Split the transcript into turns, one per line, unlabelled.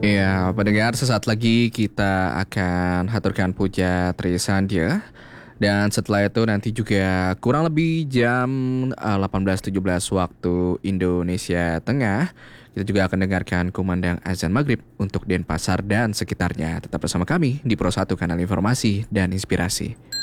Ya, pendengar, sesaat lagi kita akan haturkan puja Tri Sandya. Dan setelah itu nanti juga kurang lebih jam 18.17 waktu Indonesia Tengah, kita juga akan dengarkan kumandang azan maghrib untuk Denpasar dan sekitarnya. Tetap bersama kami di Pro 1 Kanal Informasi dan Inspirasi.